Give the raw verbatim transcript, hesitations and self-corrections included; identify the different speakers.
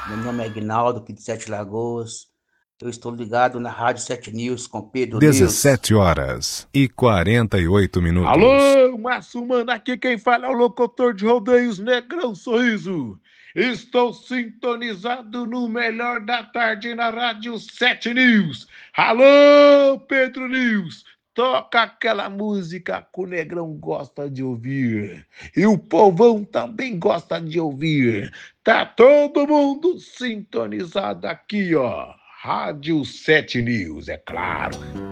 Speaker 1: Meu nome é Aguinaldo, aqui de Sete Lagoas. Eu estou ligado na Rádio Sete News com Pedro News.
Speaker 2: dezessete horas e quarenta e oito minutos.
Speaker 3: Alô, Márcio Mano, aqui quem fala é o locutor de rodeios Negrão Sorriso. Estou sintonizado no melhor da tarde na Rádio Sete News. Alô, Pedro News, toca aquela música que o Negrão gosta de ouvir. E o povão também gosta de ouvir. Tá todo mundo sintonizado aqui, ó. Rádio Sete News, é claro.